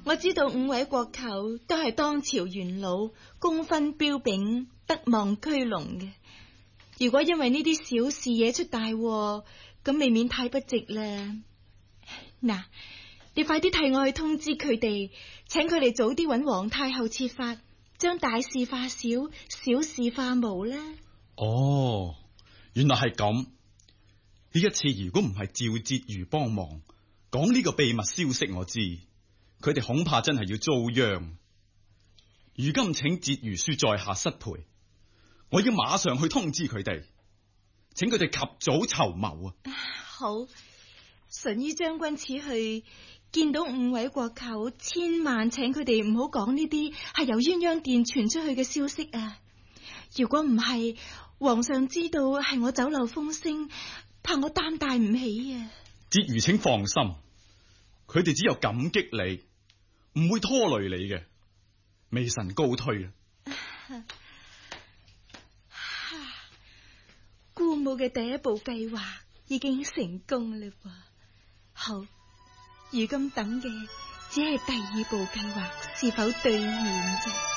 我知道五位國舅都係當朝元老，功勳彪炳，德望居隆嘅。如果因為呢啲小事惹出大禍，咁未免太不值啦。嗱，你快啲替我去通知佢哋，請佢哋早啲揾皇太后設法，將大事化小，小事化無啦。 哦，原來係咁。呢一次如果唔係趙節如幫忙講呢個秘密消息，我知佢哋恐怕真係要遭殃。如今請節如書在下失陪，我要馬上去通知佢哋，請佢哋及早籌謀啊！ 好，淳于將軍此去見到五位國舅，千萬請佢哋唔好講呢啲係由鴛鴦殿傳出去嘅消息啊！如果唔係，皇上知道係我走漏風聲，怕我擔帶唔起啊！ 節如請放心，佢哋只有感激你，唔會拖累你嘅。微臣告退啦。 姑母嘅第一步計劃已經成功啦噃。好，如今等嘅只係第二步計劃是否兌現啫。